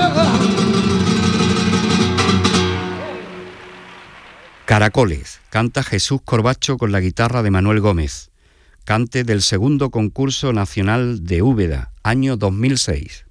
Caracoles, canta Jesús Corbacho con la guitarra de Manuel Gómez. Cante del segundo concurso nacional de Úbeda, año 2006.